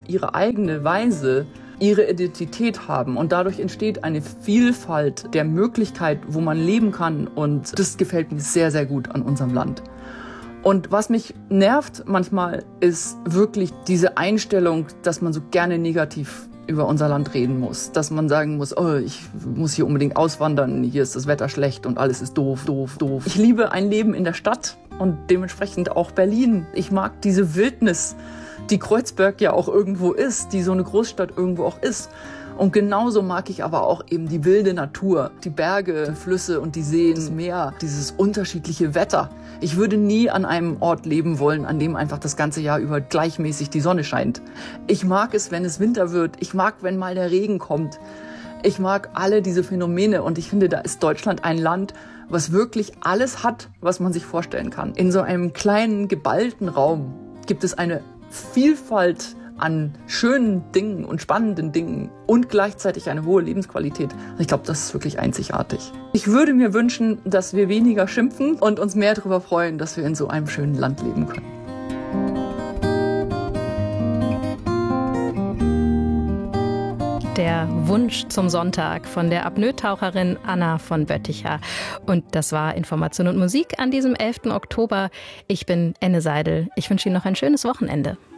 ihre eigene Weise ihre Identität haben. Und dadurch entsteht eine Vielfalt der Möglichkeit, wo man leben kann. Und das gefällt mir sehr, sehr gut an unserem Land. Und was mich nervt manchmal, ist wirklich diese Einstellung, dass man so gerne negativ über unser Land reden muss. Dass man sagen muss, oh, ich muss hier unbedingt auswandern, hier ist das Wetter schlecht und alles ist doof, doof, doof. Ich liebe ein Leben in der Stadt und dementsprechend auch Berlin. Ich mag diese Wildnis, die Kreuzberg ja auch irgendwo ist, die so eine Großstadt irgendwo auch ist. Und genauso mag ich aber auch eben die wilde Natur, die Berge, die Flüsse und die Seen, das Meer, dieses unterschiedliche Wetter. Ich würde nie an einem Ort leben wollen, an dem einfach das ganze Jahr über gleichmäßig die Sonne scheint. Ich mag es, wenn es Winter wird. Ich mag, wenn mal der Regen kommt. Ich mag alle diese Phänomene und ich finde, da ist Deutschland ein Land, was wirklich alles hat, was man sich vorstellen kann. In so einem kleinen, geballten Raum gibt es eine Vielfalt an schönen Dingen und spannenden Dingen und gleichzeitig eine hohe Lebensqualität. Ich glaube, das ist wirklich einzigartig. Ich würde mir wünschen, dass wir weniger schimpfen und uns mehr darüber freuen, dass wir in so einem schönen Land leben können. Der Wunsch zum Sonntag von der Apnoe-Taucherin Anna von Bötticher. Und das war Information und Musik an diesem 11. Oktober. Ich bin Enne Seidel. Ich wünsche Ihnen noch ein schönes Wochenende.